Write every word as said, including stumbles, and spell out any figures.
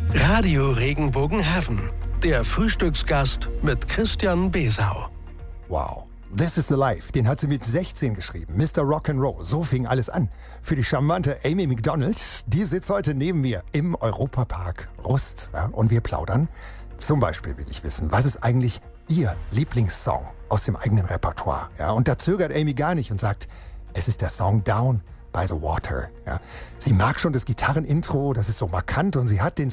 Radio Regenbogen-Heaven, der Frühstücksgast mit Christian Besau. Wow. This is the Life, den hat sie mit sechzehn geschrieben. Mister Rock'n'Roll, so fing alles an. Für die charmante Amy Macdonald, die sitzt heute neben mir im Europapark Rust. Ja, und wir plaudern. Zum Beispiel will ich wissen, was ist eigentlich ihr Lieblingssong aus dem eigenen Repertoire? Ja, und da zögert Amy gar nicht und sagt, es ist der Song Down by the Water. Ja, sie mag schon das Gitarrenintro, das ist so markant, und sie hat den